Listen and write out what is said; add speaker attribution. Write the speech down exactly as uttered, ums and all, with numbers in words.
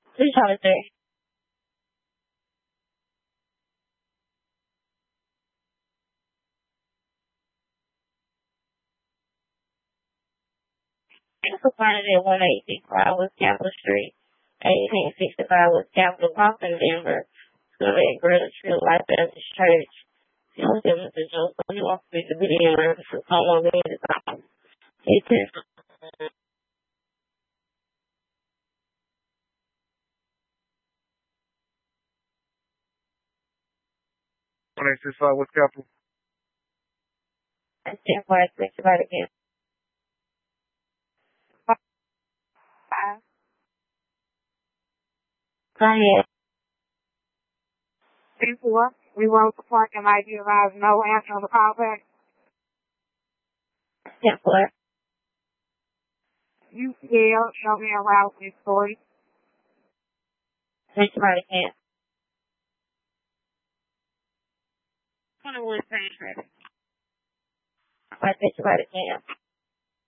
Speaker 1: Who's trying to say? Superintendent one eight six five West Capitol Street, eighteen sixty-five West Capitol, Boston, Denver. School at Greater Tree Life Baptist Church. Tell them Mister Joseph, you want to speak to video reference for someone being designed. It is
Speaker 2: one eight six five West Capitol.
Speaker 1: I stand for it, speak about it again. Five. Go ahead.
Speaker 3: Three four. We wrote the park and might be arrived. No answer on the call back.
Speaker 1: Stand for it.
Speaker 3: You yelled, show me a route in story.
Speaker 1: Speak about it again. twenty-one page ready. I speak about it again.